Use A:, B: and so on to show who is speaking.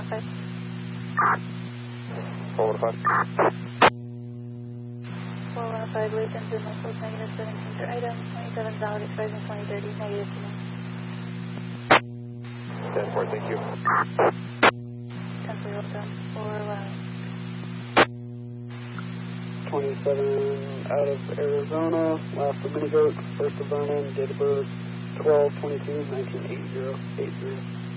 A: 415.
B: 415.
A: 415, wait until Norfolk, negative 17 for item, 27 valid, expiring 2030, negative
B: 10 4, thank you.
A: 10 for welcome, 415.
C: 27 out of Arizona, last of Minigoat, first of Vernon, date of birth 12/22/1980.